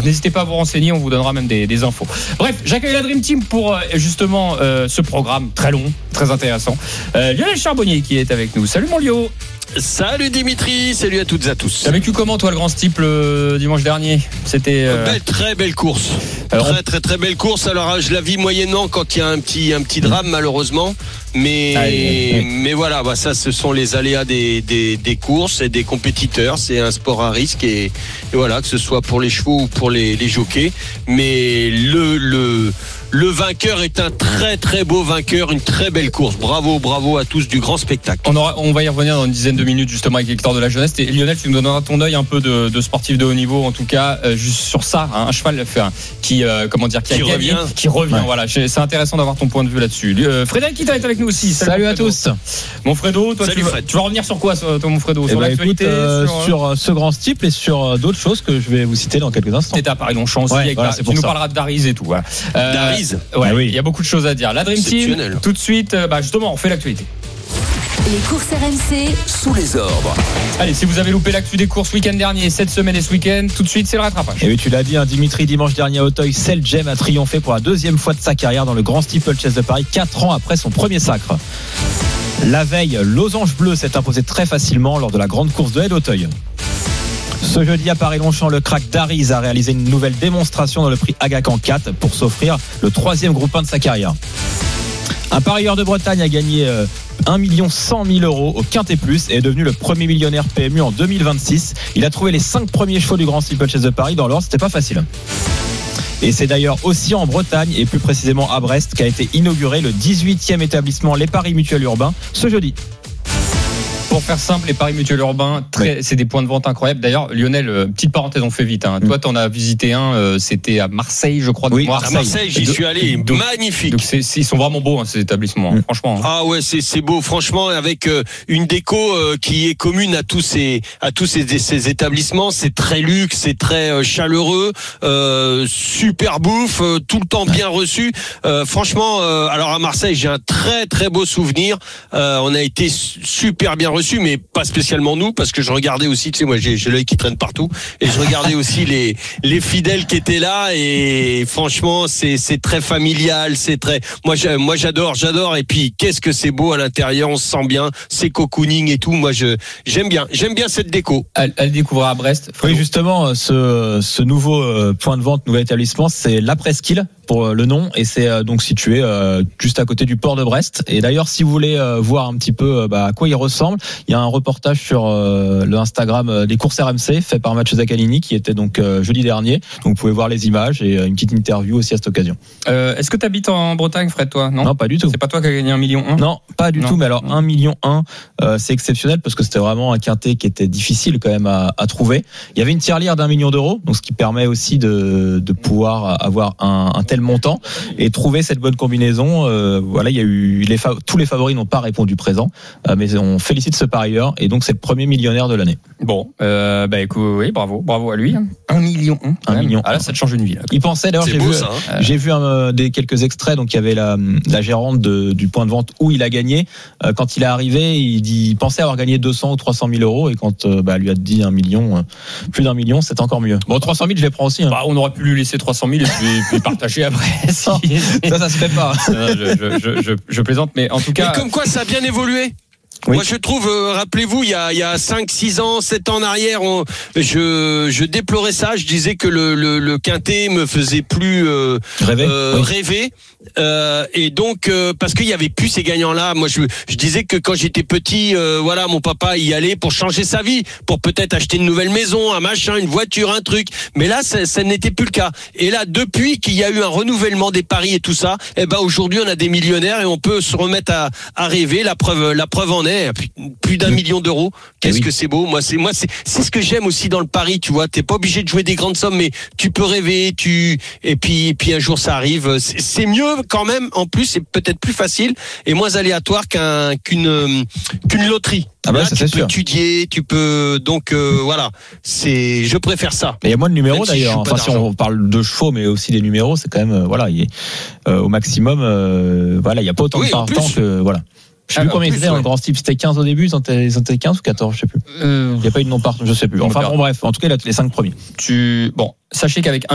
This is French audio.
n'hésitez pas à vous renseigner, on vous donnera même des infos. Bref, j'accueille la Dream Team pour justement ce programme très long, très intéressant. Lionel Charbonnier qui est avec nous. Salut mon Lio. Salut Dimitri, salut à toutes et à tous. T'as vécu comment toi le Grand Steeple dimanche dernier? C'était très belle course. Alors, très belle course. Alors je la vis moyennement quand il y a un petit drame malheureusement. Mais voilà, ça ce sont les aléas des courses et des compétiteurs. C'est un sport à risque et voilà, que ce soit pour les chevaux ou pour les jockeys. Mais le vainqueur est un très beau vainqueur, une très belle course. Bravo à tous du grand spectacle. On va y revenir dans une dizaine de minutes justement avec Hector de la Jeunesse. Et Lionel, tu nous donneras ton œil un peu de sportif de haut niveau, en tout cas juste sur ça, un cheval qui revient. Voilà, c'est intéressant d'avoir ton point de vue là-dessus. Frédéric qui est avec nous aussi. Salut à tous. Mon Fredo, toi tu vas revenir sur quoi, toi mon Fredo? Sur l'actualité, sur ce Grand Steeple et sur d'autres choses que je vais vous citer dans quelques instants. T'étais à Paris-Longchamp aussi, tu nous parleras de Dariz et tout. Dariz. Il y a beaucoup de choses à dire. La Dream Team, tout de suite, justement, on fait l'actualité. Les courses RMC sous les ordres. Allez, si vous avez loupé l'actu des courses week-end dernier, cette semaine et ce week-end, tout de suite, c'est le rattrapage. Et oui, tu l'as dit, Dimitri, dimanche dernier à Auteuil, Seljem a triomphé pour la deuxième fois de sa carrière dans le Grand Steeple Chase de Paris, 4 ans après son premier sacre. La veille, Losange Bleu s'est imposé très facilement lors de la grande course de haie d'Auteuil. Ce jeudi à Paris-Longchamp, le crack Dariz a réalisé une nouvelle démonstration dans le prix Agacan 4 pour s'offrir le 3e groupe 1 de sa carrière. Un parieur de Bretagne a gagné 1 100 000 euros au Quintet Plus et est devenu le premier millionnaire PMU en 2026. Il a trouvé les 5 premiers chevaux du Grand Steeple Chase de Paris dans l'ordre, c'était pas facile. Et c'est d'ailleurs aussi en Bretagne et plus précisément à Brest qu'a été inauguré le 18e établissement Les Paris Mutuels Urbains ce jeudi. Pour faire simple, les paris mutuels urbains, c'est des points de vente incroyables. D'ailleurs, Lionel, petite parenthèse, on fait vite. Toi, t'en as visité un, c'était à Marseille, je crois. Oui, à Marseille, j'y suis allé. Magnifique. Donc ils sont vraiment beaux, ces établissements, franchement. Ah ouais, c'est beau, franchement, avec une déco qui est commune à tous ces établissements. C'est très luxe, c'est très chaleureux, super bouffe, tout le temps bien reçu. Franchement, alors à Marseille, j'ai un très beau souvenir. On a été super bien reçu, mais pas spécialement nous, parce que je regardais aussi, tu sais, moi j'ai l'œil qui traîne partout, et je regardais aussi les fidèles qui étaient là, et franchement c'est très familial, c'est très, moi j'adore, et puis qu'est-ce que c'est beau à l'intérieur, on se sent bien, c'est cocooning et tout, moi j'aime bien cette déco. Elle découvre à Brest. Oui, justement, ce nouveau point de vente, nouvel établissement, c'est la Presqu'île pour le nom, et c'est donc situé juste à côté du port de Brest. Et d'ailleurs, si vous voulez voir un petit peu à quoi il ressemble, il y a un reportage sur le Instagram des courses RMC fait par Mathieu Zaccanini qui était donc jeudi dernier. Donc vous pouvez voir les images et une petite interview aussi à cette occasion. Est-ce que tu habites en Bretagne, Fred, toi? Non, pas du tout. C'est pas toi qui as gagné 1,1 million? Non, pas du tout. Mais alors 1,1 million, c'est exceptionnel parce que c'était vraiment un quintet qui était difficile quand même à trouver. Il y avait une tirelire d'1 million d'euros, donc ce qui permet aussi de pouvoir avoir un tel montant et trouver cette bonne combinaison. Voilà, il y a eu tous les favoris n'ont pas répondu présent, mais on félicite ce parieur et donc c'est le premier millionnaire de l'année. Bon, écoute, oui, bravo à lui. 1 million. 1 million. Ah là, ça te change une vie. Là. Il pensait d'ailleurs, j'ai vu quelques extraits, donc il y avait la gérante du point de vente où il a gagné. Quand il est arrivé, il pensait avoir gagné 200 ou 300 000 euros et quand lui a dit 1 million, plus d'1 million, c'est encore mieux. Bon, 300 000, je les prends aussi. On aurait pu lui laisser 300 000 et puis partager après. Ça se fait pas. Je plaisante, mais en tout cas. Mais comme quoi, ça a bien évolué. Oui. Moi, je trouve, rappelez-vous, il y a 5, 6 ans, 7 ans en arrière, je déplorais ça. Je disais que le quintet me faisait plus rêver. Et donc, parce qu'il y avait plus ces gagnants-là. Moi, je disais que quand j'étais petit, voilà, mon papa y allait pour changer sa vie, pour peut-être acheter une nouvelle maison, un machin, une voiture, un truc. Mais là, ça n'était plus le cas. Et là, depuis qu'il y a eu un renouvellement des paris et tout ça, aujourd'hui, on a des millionnaires et on peut se remettre à rêver. La preuve en est. Plus d'1 million d'euros. Qu'est-ce que c'est beau. Moi, c'est ce que j'aime aussi dans le pari, tu vois. T'es pas obligé de jouer des grandes sommes, mais tu peux rêver, et puis un jour ça arrive. C'est mieux quand même. En plus, c'est peut-être plus facile et moins aléatoire qu'une loterie. Ah bah, là, ça, tu peux sûr. Étudier, tu peux donc voilà. Je préfère ça. Il y a moins de numéros d'ailleurs. Enfin, si on parle de chevaux, mais aussi des numéros, c'est quand même voilà, au maximum. Voilà, il y a pas autant de partants que voilà. Je sais plus combien ils étaient dans le Grand Steeple, c'était 15 au début, ils étaient 15 ou 14, je sais plus. Il n'y a pas eu de non-part, je sais plus. Enfin bon bref, en tout cas les 5 premiers. Sachez qu'avec